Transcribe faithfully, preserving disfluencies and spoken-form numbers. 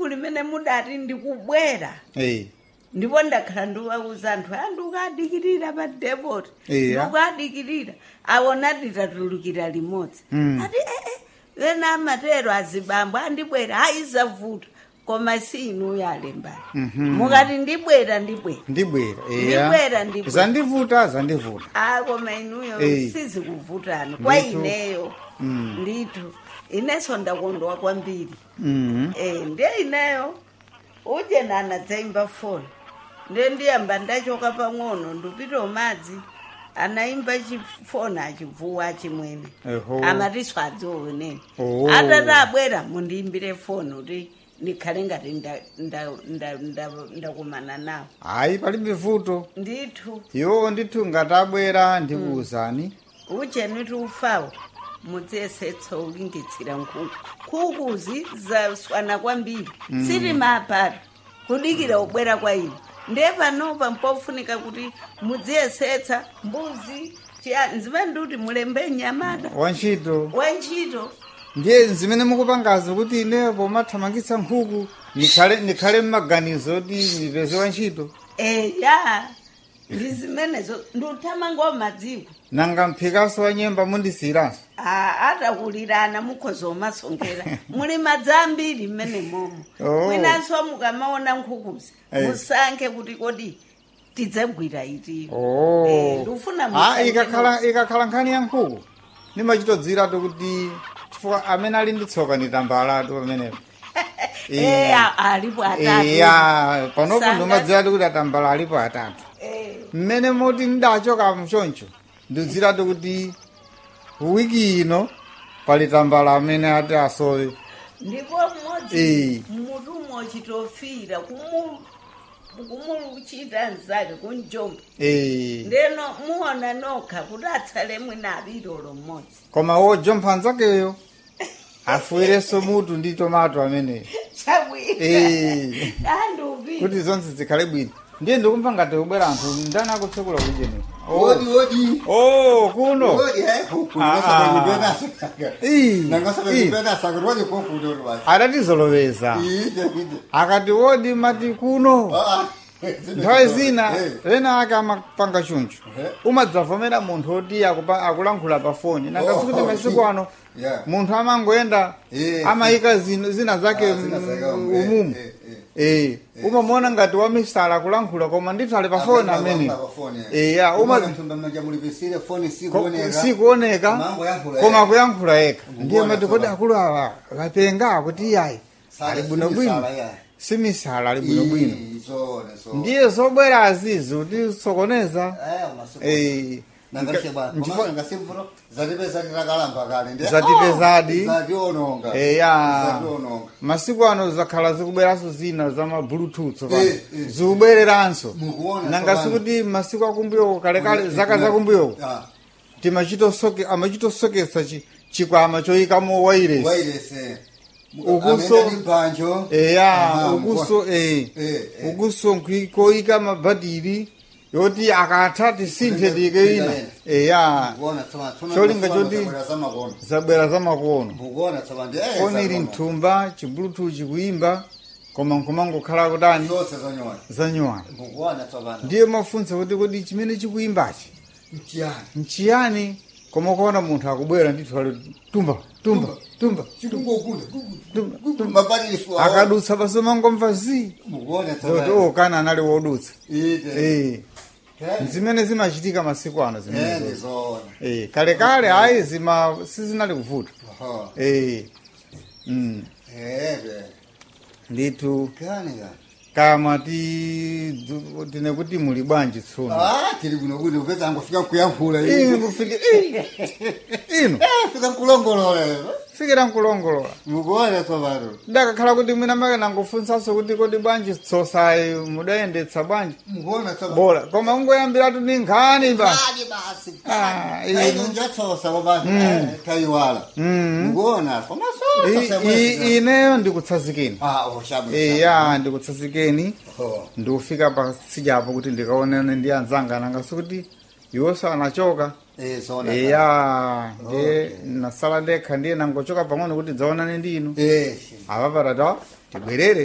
tsiku limene mudati ndikubwera Eh. ndipo ndakhala ndiwauza anthu andikadikirira pa depot Iya. ndikadikirira awona titatulukira limodzi Mm. ati ee ena amatero azibambo andibwera aizavuta koma si inuyo alembani mukati ndibwera ndibwera Ndibwera. Ndibwera, ndibwera. Zandivuta zandivuta. Ah, koma inuyo Eh. sizikuvutana kwa Ndithu. ineyo Mm. ndithu ineso ndakondwa kwambiri Mhm. eh ndiye ineyo uje nana dzaimba foni ndiye ndiyamba ndachoka pang'ono ndupita madzi anaimba chifoni achibvuwa chimwene Eho. amatiso adzioneni Oh. atati abwera mundiimbire foni kuti ndikhale ngati nda- nda- nda- nda- ndakumana nawo Hayi palibe vuto. ndithu Yo ndithu ngatabwera ndikuwuzani. uje ufawo mudziyesetsa ulingitsira nkhuku nkhukuzi zaswana kwambiri siri mapata kudikira ubwera kwa inu ndiye panopa mpofunika kuti mudziyesetsa mbuzi chiya- nzimene ndikuti mulembe nyamata Wantchito. wantchito Ndiye zimene mukupangazi kuti ine pomathamangitsa nkhuku nikhale nikhale mmaganizo kuti ndipeze wantchito. eya ndi zimenezo ndiuthamango madziko Nanga mphikaso wa nyemba mundisiyiranso. Ah, atakulirana mukhoza umasongera muli madzi ambiri mmene momo Oh. mwinanso mukamaona nkhukuzi Eh. musankhe kuti kodi tidzagwira itiyo Oh. Eh, ndikufuna Ah, musankhe ikakhala ikakhala nkhani ya nkhuku. Nimachitodziratu kuti chifukwa amene ali ndi tsoka ndi tambalatu pamenepo. Eh, a- alipo atatu Iya, panopo Sanga- ndomadziratu kuti atambala alipo atatu. Eh, Mmene moti ndachoka mchoncho ndidziratu kuti wiki ino pali tambala amene ati asowe. ndipo Eh. mmodzi mutumwa chitofira kumu kumuchita nzake kunjomba Eh. ndeno muona nokha kuti atsale mwina abirolo mmodzi Koma wojompha nzakeyo afuireso mutu ndi tomato ameneyo. chabwino Eh. andupita Kuti zonse zikhale bwino. Ndiye ndikumva ngati kubwera anthu ndani akutsekula kujenera. Odi odi. Oh, kuno. Odi eh. Ah, Kunasa ah. kujibena. Ii. Nangasa ii. kujibena sakurwani kwa kudo wasi. Adatizoloweza. Ide ide. Akati wodi mati kuno. Ah. Nthawi zina Eh. ena ake amapanga chunchu. Eh. Umadzavomera munthu oti akupa- akulankhula pa foni. Nanga Oh, sikuti oh, masiku ano Yeah. munthu amangoenda Eh. amayika zina zina zake Ah, zina zake, mm, eh, umumu. eh, Eh, umamuona ngati wamisala kulankhula koma ndithu ali pa foni amene. Eh, ya uma mtumba mmoja mulipisire foni si ko- kuoneka. sikuoneka Mambo yankhula koma yekha. kuyankhula yekha. Ndiye Mbona mati kodi sala. akulu awa vapenga kuti yayi Sala ali bwino si bwino. misala, yeah. Simisala ali bwino bwino. Ii, zone so. Ndiye zobwera azizi kuti sokoneza. Eh, masiku. Eh, Nangashe ba. nchifukwa- Komanga ngasimvuro zatipeza tirakalamba kale ndi. Zatipezadi. Zationonga. Eh, ya Zationonga. masiku ano zakhala zikubweranso zina za ma bluetooth Eh, pano eh. zikubwereranso. Mukuona Nanga tsopano. sikuti masiku akumbuyoko kalekale zaka zakumbuyoko Ah. timachitosoke amachitosokesa chi chikwama choyikamo wireless. Wairese. Ukuso- Amene ndi banjo. Eya Aha, ukuso eh Eh, eh. ukuso koyika mabhatiri yoti akatha tisinthe tike ina. Eya Mukuona tsopano. Tuna Cholinga tsopano choti- zabwera zamakono. zabwera zamakono. Mukuona tsopano ndi eh. Foni ili zakono. mthumba chibluetooth chikuimba koma nkumangokhala kutani Zose zonyowa. zanyowana. Mukuona tsopano. Ndiye mafunsa kuti kodi chimene chikuimbachi Mchiyani. nchiyani koma ukaona munthu akubwera ndithu ali tumba tumba tumba Chikungokunda. tumba tumba Mabali isu. akadutsa paso mangomva zi Mukuona zoti tsopano. oh kana anali wodutsa. Ide. Eh Eh. zimene zimachitika masiku ano Eh, zimene ndi zozo. zona. Eh kale kale ayi zima sizinali kuvuta. Aha. Eh mm Eh, be. ndithu Kani ga. kama ti dzu- tine kuti muli bwanji tsono. Ah, tiri kuno kuno kupeza angofika kuyankhula Inu ino. kufike inu Eh, fika kulongolola. fikira nkulongolola. Mukuona tsopano. Ndakakhala kuti mwina make nangofunsanso kuti kodi bwanji tsosayi mudayendetsa bwanji Mukuona tsopano. bora koma ungoyambiratu ni nkhani ba. Kani basi. Ah, ino. Ino njatsosa baba. Tayiwala. Mm. Mukuona. Koma I- so i- samwe. ineyo ndikutsazikeni. Ah, oh, shabu. Eya ndikutsazikeni Oh. ndikufika patsijapo kuti ndikaonane ndi anzanga nanga sikuti iwonso anachoka. Eh, zona. Eya ndiye nasala ndekha ndiye nangochoka pang'ono kuti dzaonane ndi inu. Eh. Apa patata tibwerere.